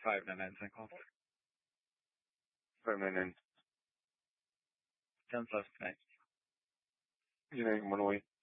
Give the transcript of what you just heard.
59950. 599. 10 plus 9. Yun na yung Manoy.